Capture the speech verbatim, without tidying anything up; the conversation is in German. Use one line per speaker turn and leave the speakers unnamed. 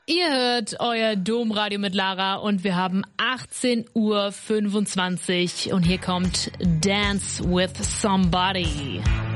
Ihr hört euer Domradio mit Lara und wir haben achtzehn Uhr fünfundzwanzig und hier kommt Dance with Somebody.